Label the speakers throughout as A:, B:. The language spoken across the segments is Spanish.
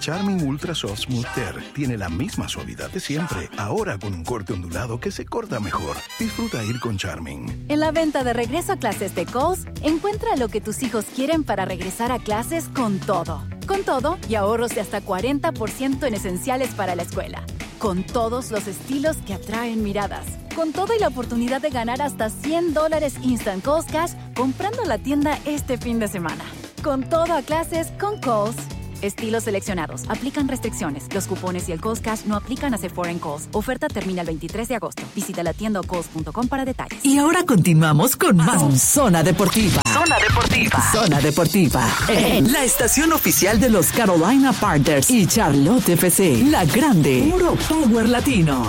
A: Charmin Ultra Soft Smooth Tear tiene la misma suavidad de siempre, ahora con un corte ondulado que se corta mejor. Disfruta ir con Charmin.
B: En la venta de regreso a clases de Kohl's, encuentra lo que tus hijos quieren para regresar a clases con todo. Con todo y ahorros de hasta 40% en esenciales para la escuela. Con todos los estilos que atraen miradas. Con todo y la oportunidad de ganar hasta $100 Instant Kohl's Cash comprando en la tienda este fin de semana. Con todo a clases con Kohl's. Estilos seleccionados. Aplican restricciones. Los cupones y el Kohl's Cash no aplican a Sephora en Kohl's. Oferta termina el 23 de agosto. Visita la tienda o kohls.com para detalles.
C: Y ahora continuamos con más Zona Deportiva. Zona Deportiva. Zona Deportiva. En la estación oficial de los Carolina Panthers y Charlotte FC. La grande. Puro Power Latino.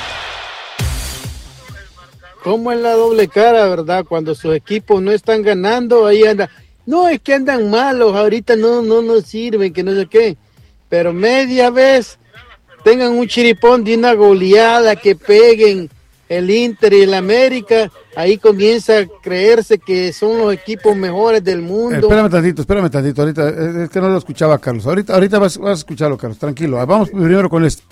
D: Como en la doble cara, ¿verdad? Cuando sus equipos no están ganando, ahí anda. No, es que andan malos, ahorita no nos sirven, que no sé qué. Pero media vez tengan un chiripón de una goleada que peguen el Inter y el América, ahí comienza a creerse que son los equipos mejores del mundo.
E: Espérame tantito, ahorita, es que no lo escuchaba Carlos. Ahorita vas a escucharlo, Carlos, tranquilo. Vamos primero con esto.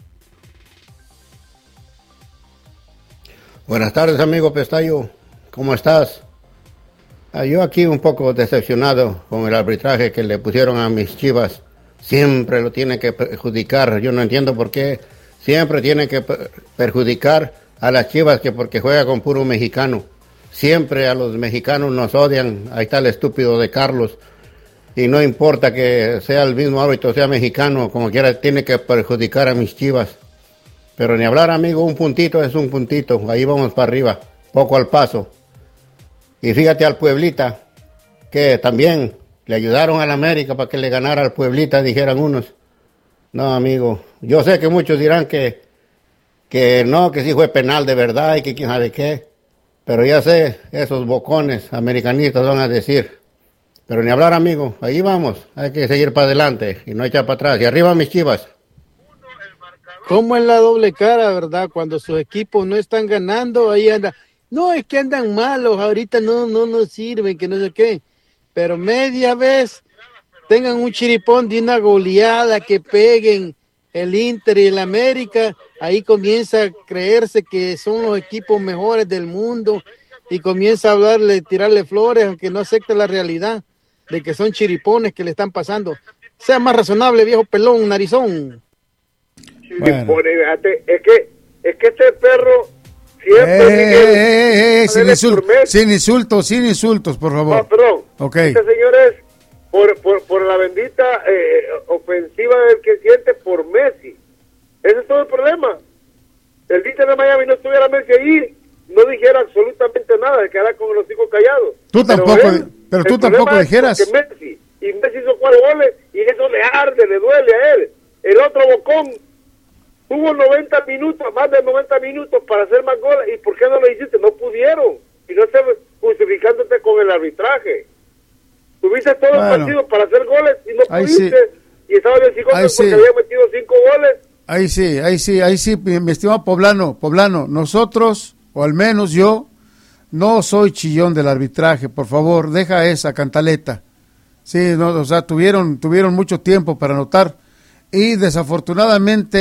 F: Buenas tardes, amigo Pestayo. ¿Cómo estás? Yo aquí un poco decepcionado con el arbitraje que le pusieron a mis Chivas. Siempre lo tiene que perjudicar. Yo no entiendo por qué siempre tiene que perjudicar a las Chivas, que porque juega con puro mexicano. Siempre a los mexicanos nos odian. Ahí está el estúpido de Carlos. Y no importa que sea el mismo árbitro, sea mexicano, como quiera, tiene que perjudicar a mis Chivas. Pero ni hablar, amigo, un puntito es un puntito. Ahí vamos para arriba, poco al paso. Y fíjate al Pueblita, que también le ayudaron al América para que le ganara al Pueblita, dijeran unos. No, amigo, yo sé que muchos dirán que no, que sí fue penal de verdad y que quién sabe qué. Pero ya sé, esos bocones americanistas van a decir. Pero ni hablar, amigo, ahí vamos, hay que seguir para adelante y no echar para atrás. Y arriba mis Chivas.
D: Como en la doble cara, ¿verdad? Cuando sus equipos no están ganando, ahí anda. No, es que andan malos, ahorita no nos sirven, que no sé qué. Pero media vez tengan un chiripón de una goleada que peguen el Inter y el América, ahí comienza a creerse que son los equipos mejores del mundo y comienza a hablarle, tirarle flores, aunque no acepte la realidad de que son chiripones que le están pasando. Sea más razonable, viejo pelón, narizón.
E: Bueno.
G: Es que este perro siempre
E: sin insultos, por favor.
G: No, perdón.
E: Okay.
G: Este señor es por la bendita ofensiva del que siente por Messi. Ese es todo el problema. El Inter de Miami no estuviera Messi ahí, no dijera absolutamente nada, de quedara con los hijos callados.
E: Pero tú tampoco dijeras.
G: Messi hizo 4 goles y eso le arde, le duele a él. El otro bocón tuvo 90 minutos, más de 90 minutos para hacer más goles. ¿Y por qué no lo hiciste? No pudieron. Y no estés justificándote con el arbitraje. Tuviste todo el partido para hacer goles y no pudiste. Sí. Y estaba en el porque había metido 5 goles.
E: Ahí sí, mi estimado Poblano, nosotros, o al menos yo, no soy chillón del arbitraje. Por favor, deja esa cantaleta. Sí, no, o sea, tuvieron mucho tiempo para anotar. Y desafortunadamente,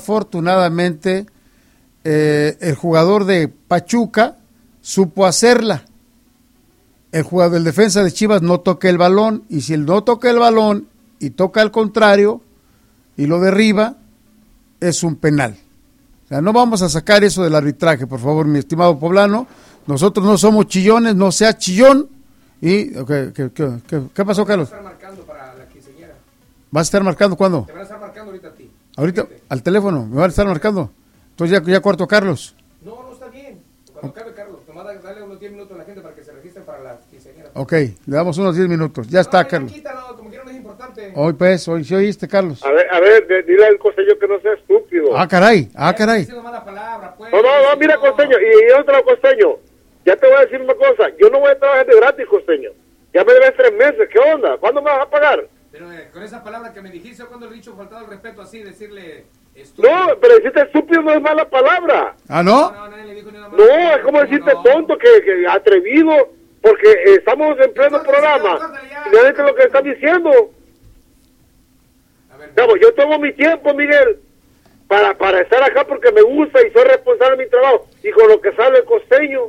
E: el jugador de Pachuca supo hacerla. El defensa de Chivas no toca el balón, y si él no toca el balón y toca al contrario y lo derriba, es un penal. O sea, no vamos a sacar eso del arbitraje, por favor, mi estimado Poblano. Nosotros no somos chillones, no seas chillón. ¿Y qué pasó, Carlos? ¿Vas a estar marcando cuándo?
H: Te van a estar marcando ahorita a ti.
E: ¿Ahorita? ¿Al teléfono? ¿Me van a estar marcando? Entonces ya corto a Carlos.
H: No está bien. Cuando acabe Carlos, nomás dale unos 10 minutos a la gente para que se registren para la quinceañera.
E: Ok, le damos unos 10 minutos. Ya está, Carlos.
H: Quítalo, como quiera no es importante.
E: Hoy sí oíste, Carlos.
G: A ver, dile al costeño que no sea estúpido.
E: caray.
H: Palabra, pues.
G: No, mira, costeño, y otro costeño. Ya te voy a decir una cosa. Yo no voy a trabajar de gratis, costeño. Ya me debes 3 meses. ¿Qué onda? ¿Cuándo me vas a pagar?
H: Pero con esa palabra que me dijiste, cuando le he dicho faltado el respeto así, decirle estúpido.
G: No, pero decirte estúpido no es mala palabra.
E: ¿Ah, no?
G: No, es como decirte tonto, que atrevido, porque estamos en pleno programa. Y no es lo que están diciendo. Ya yo tengo mi tiempo, Miguel, para estar acá porque me gusta y soy responsable de mi trabajo. Y con lo que sale el costeño.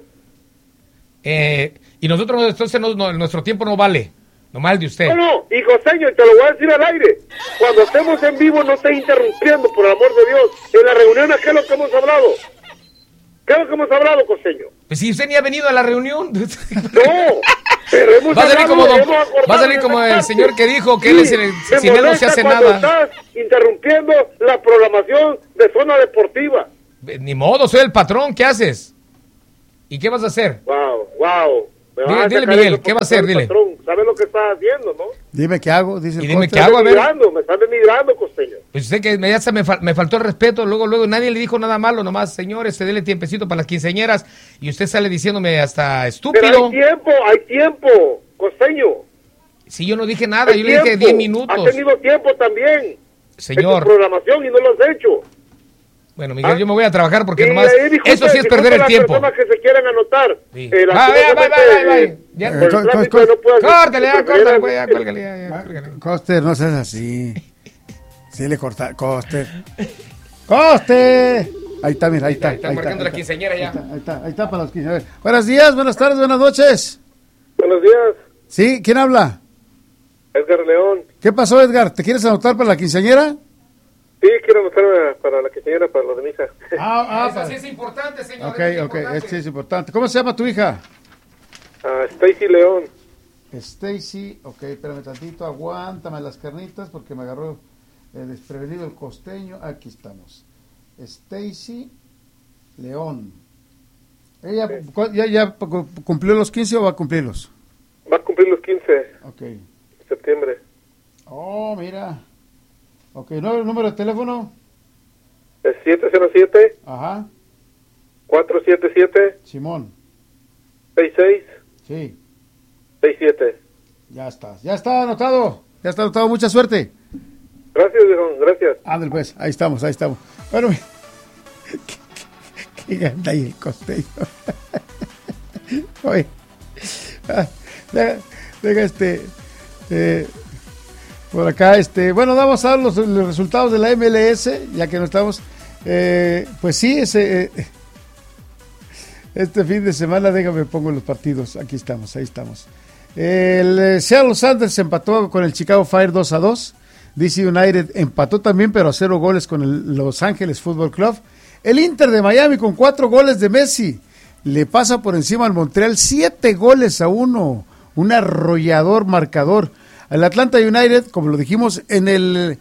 H: Y nosotros, entonces, nuestro tiempo no vale. No mal de usted.
G: No, y costeño, te lo voy a decir al aire. Cuando estemos en vivo, no estés interrumpiendo, por el amor de Dios. En la reunión, ¿qué es lo que hemos hablado? ¿Qué es lo que hemos hablado, costeño?
H: Pues si usted ni ha venido a la reunión.
G: No, pero hemos
H: va a salir
G: hablado,
H: como el señor que dijo que él sin él no se hace nada.
G: Estás interrumpiendo la programación de Zona Deportiva.
H: Ni modo, soy el patrón, ¿qué haces? ¿Y qué vas a hacer?
G: Wow.
H: Dile, Miguel, ¿qué va a hacer? Dile.
G: ¿Sabes lo que estás haciendo, no?
E: Dime qué hago, dice el
H: dime
E: Coste.
H: qué hago, a ver.
G: Me están denigrando, costeño.
H: Pues usted que me faltó el respeto, luego nadie le dijo nada malo, nomás, señores, dele tiempecito para las quinceañeras, y usted sale diciéndome hasta estúpido.
G: Pero hay tiempo, costeño.
H: Si yo no dije nada, yo le dije 10 minutos.
G: Has tenido tiempo también.
H: Señor.
G: En tu programación y no lo has hecho.
H: Bueno, Miguel, yo me voy a trabajar porque nomás eso sí es perder el tiempo.
G: Las personas que se quieran anotar.
H: Sí. Bye. Córtale, cuélgale.
E: Coster, no seas así. Sí le corta, Coster. ¡Coster! Ahí está, mira, ahí está.
H: Está marcando la quinceañera ya.
E: Ahí está para los quinceañeras. Buenos días, buenas tardes, buenas noches.
G: Buenos días.
E: Sí, ¿quién habla?
G: Edgar León.
E: ¿Qué pasó, Edgar? ¿Te quieres anotar para la quinceañera?
G: Sí, quiero anotarme para la quinceañera, para lo de mi hija.
H: Eso sí es importante, señor.
E: Ok, sí es importante. ¿Cómo se llama tu hija?
G: Stacy León.
E: Stacy, ok, espérame tantito, aguántame las carnitas porque me agarró desprevenido el costeño. Aquí estamos. Stacy León. ¿Ella ya cumplió los 15 o va a cumplirlos?
G: Va a cumplir los 15.
E: Ok.
G: En septiembre.
E: Oh, mira. Ok, ¿número de teléfono?
G: Es 707.
E: Ajá.
G: 477.
E: Simón.
G: 66.
E: Sí.
G: 67.
E: Ya está anotado. Mucha suerte.
G: Gracias, viejo, gracias.
E: Ándale, pues, ahí estamos. Bueno, ¿qué ganda ahí el costeño? Oye, deja por acá, bueno, vamos a dar los resultados de la MLS, ya que no estamos, pues sí, este fin de semana, déjame pongo los partidos, ahí estamos. El Seattle Sanders empató con el Chicago Fire 2-2, DC United empató también, pero a 0 goles con el Los Ángeles Football Club. El Inter de Miami con 4 goles de Messi, le pasa por encima al Montreal 7-1, un arrollador marcador. El Atlanta United, como lo dijimos en el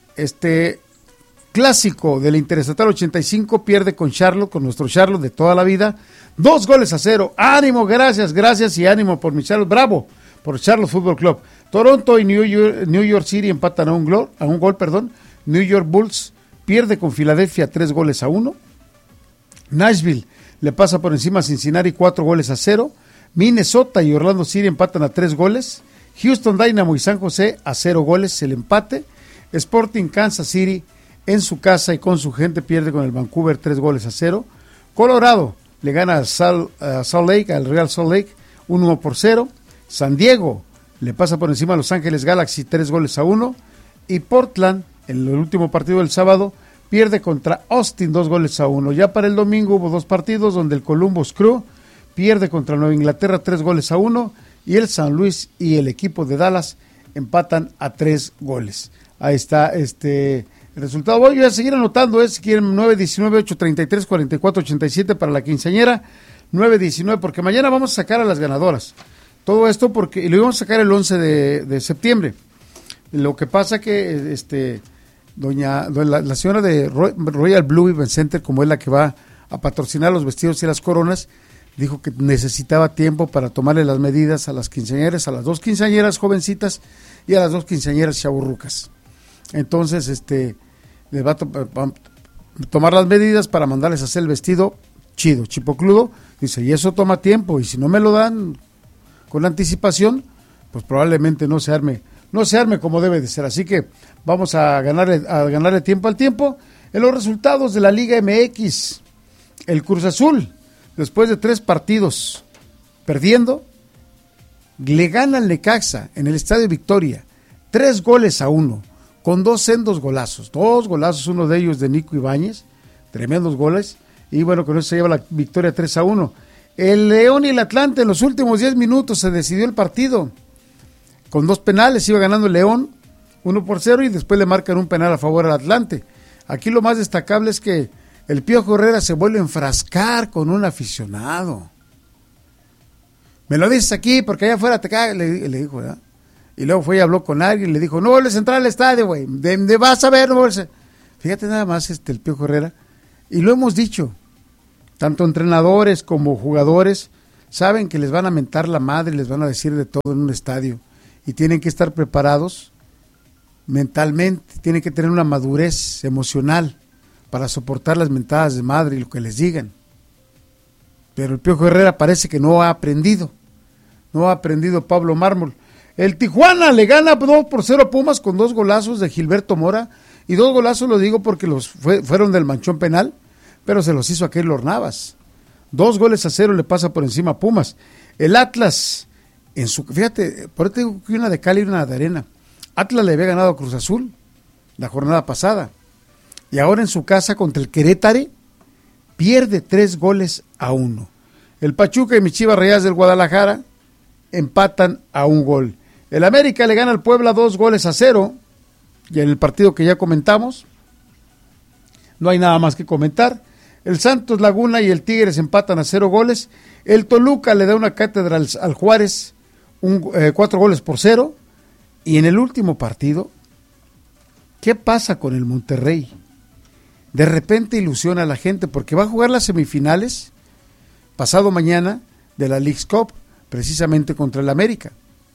E: clásico del Interestatal 85, pierde con Charlotte, con nuestro Charlotte de toda la vida, 2-0. Ánimo, gracias y ánimo por mi Charlotte, bravo por Charlotte Football Club. Toronto y New York City empatan a un gol. New York Bulls pierde con Filadelfia 3-1. Nashville le pasa por encima a Cincinnati 4-0. Minnesota y Orlando City empatan a 3 goles. Houston Dynamo y San José a 0 goles, el empate. Sporting Kansas City en su casa y con su gente pierde con el Vancouver 3-0. Colorado le gana a Salt Lake, al Real Salt Lake 1-0. San Diego le pasa por encima a Los Ángeles Galaxy 3-1. Y Portland, en el último partido del sábado, pierde contra Austin 2-1. Ya para el domingo hubo 2 partidos donde el Columbus Crew pierde contra Nueva Inglaterra 3-1. Y el San Luis y el equipo de Dallas empatan a 3 goles. Ahí está el resultado. Voy a seguir anotando, si quieren, 919-833-4487 para la quinceañera, 919, porque mañana vamos a sacar a las ganadoras. Todo esto porque lo íbamos a sacar el 11 de septiembre. Lo que pasa que la señora de Royal Blue Event Center, como es la que va a patrocinar los vestidos y las coronas, dijo que necesitaba tiempo para tomarle las medidas a las quinceañeras, a las 2 quinceañeras jovencitas y a las 2 quinceañeras chavorrucas. Entonces, les va a tomar las medidas para mandarles a hacer el vestido chido, chipocludo. Dice, y eso toma tiempo, y si no me lo dan con anticipación, pues probablemente no se arme como debe de ser. Así que vamos a ganarle tiempo al tiempo. En los resultados de la Liga MX, el Cruz Azul, después de 3 partidos perdiendo, le gana al Necaxa en el Estadio Victoria 3-1, con 2 sendos golazos. 2 golazos, uno de ellos de Nico Ibáñez, tremendos goles. Y bueno, con eso se lleva la victoria 3-1. El León y el Atlante en los últimos 10 minutos se decidió el partido. Con 2 penales iba ganando el León, 1-0, y después le marcan un penal a favor al Atlante. Aquí lo más destacable es que el Piojo Herrera se vuelve a enfrascar con un aficionado. Me lo dices aquí porque allá afuera te cagas, le dijo, ¿verdad? Y luego fue y habló con alguien y le dijo, no vuelves a entrar al estadio, güey, vas a ver, no vuelves a... Fíjate nada más el Piojo Herrera, y lo hemos dicho, tanto entrenadores como jugadores saben que les van a mentar la madre, les van a decir de todo en un estadio, y tienen que estar preparados mentalmente, tienen que tener una madurez emocional para soportar las mentadas de madre y lo que les digan. Pero el Piojo Herrera parece que no ha aprendido Pablo Mármol. El Tijuana le gana 2-0 a Pumas con 2 golazos de Gilberto Mora, y 2 golazos lo digo porque fueron del manchón penal, pero se los hizo a Keylor Navas. 2-0 le pasa por encima a Pumas. El Atlas, fíjate, por eso digo que una de cal y una de arena. Atlas le había ganado a Cruz Azul la jornada pasada, y ahora en su casa contra el Querétaro pierde 3-1. El Pachuca y mis Chivas Rayadas del Guadalajara empatan a 1 gol. El América le gana al Puebla 2-0, y en el partido que ya comentamos no hay nada más que comentar. El Santos Laguna y el Tigres empatan a 0 goles. El Toluca le da una cátedra al Juárez, 4-0. Y en el último partido, ¿qué pasa con el Monterrey? De repente ilusiona a la gente porque va a jugar las semifinales pasado mañana de la Leagues Cup, precisamente contra el América.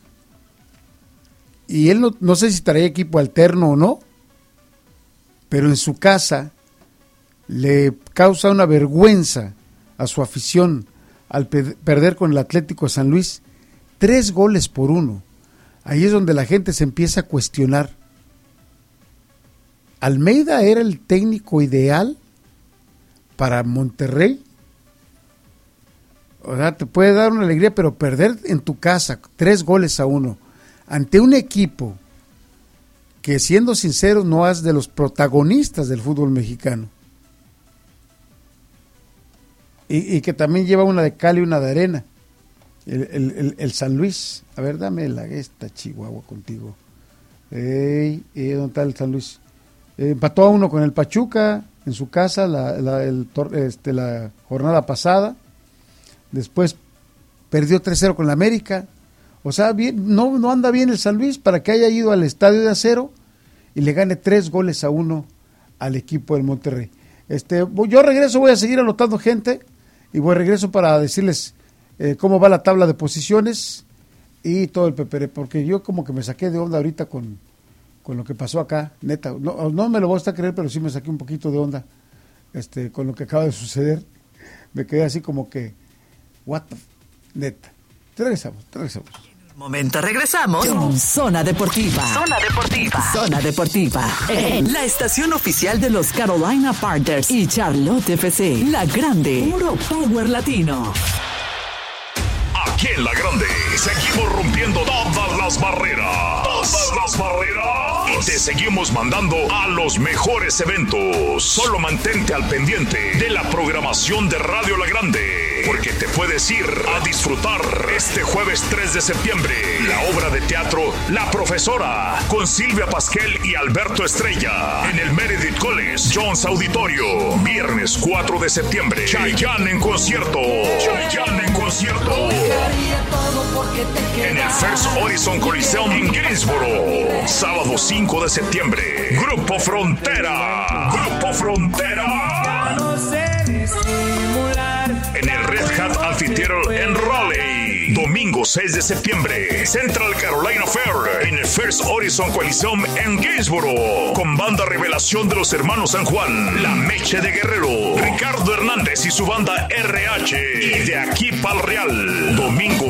E: Y él no sé si trae equipo alterno o no, pero en su casa le causa una vergüenza a su afición al perder con el Atlético de San Luis 3-1. Ahí es donde la gente se empieza a cuestionar. ¿Almeida era el técnico ideal para Monterrey? O sea, te puede dar una alegría, pero perder en tu casa 3-1 ante un equipo que, siendo sinceros, no es de los protagonistas del fútbol mexicano, y que también lleva una de cal y una de arena, el San Luis. A ver, dame esta Chihuahua contigo. ¿Dónde está el San Luis? Empató a 1 con el Pachuca en su casa la jornada pasada. Después perdió 3-0 con la América. O sea, bien, no anda bien el San Luis para que haya ido al Estadio de Acero y le gane 3-1 al equipo del Monterrey. Yo regreso, voy a seguir anotando gente, y regreso para decirles cómo va la tabla de posiciones y todo el pepere, porque yo como que me saqué de onda ahorita con lo que pasó acá, neta. No me lo voy a creer, pero sí me saqué un poquito de onda con lo que acaba de suceder. Me quedé así como que, neta. Regresamos.
C: Momento, regresamos con Zona Deportiva. Zona Deportiva. En la estación oficial de los Carolina Panthers y Charlotte FC. La Grande. Puro Power Latino.
I: Aquí en La Grande seguimos rompiendo todas las barreras. Y te seguimos mandando a los mejores eventos. Solo mantente al pendiente de la programación de Radio La Grande, porque te puedes ir a disfrutar este jueves 3 de septiembre la obra de teatro La Profesora, con Silvia Pasquel y Alberto Estrella, en el Meredith College Jones Auditorio. Viernes 4 de septiembre, Chayanne en concierto. En el First Horizon Coliseum en Greensboro. Sábado 5 de septiembre, Grupo Frontera. En el Red Hat Amphitheater en Raleigh. Domingo 6 de septiembre, Central Carolina Fair en el First Horizon Coliseum en Greensboro, con banda Revelación de los Hermanos San Juan, La Meche de Guerrero, Ricardo Hernández y su banda RH, y De Aquí Pa'l Real. Domingo